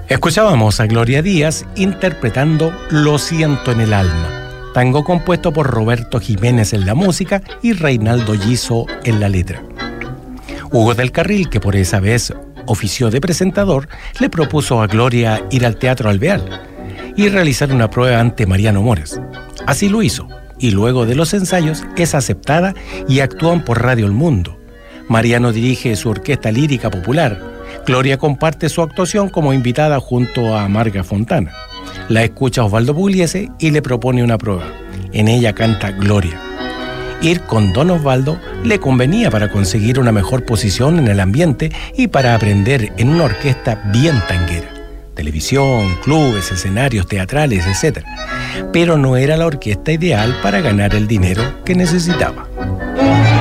Escuchábamos a Gloria Díaz interpretando Lo siento en el alma, tango compuesto por Roberto Jiménez en la música y Reinaldo Yizo en la letra. Hugo del Carril, que por esa vez ofició de presentador, le propuso a Gloria ir al Teatro Alvear y realizar una prueba ante Mariano Mores. Así lo hizo, y luego de los ensayos es aceptada y actúan por Radio El Mundo. Mariano dirige su orquesta lírica popular. Gloria comparte su actuación como invitada junto a Marga Fontana. La escucha Osvaldo Pugliese y le propone una prueba. En ella canta Gloria. Ir con don Osvaldo le convenía para conseguir una mejor posición en el ambiente y para aprender en una orquesta bien tanguera. Televisión, clubes, escenarios teatrales, etc. Pero no era la orquesta ideal para ganar el dinero que necesitaba.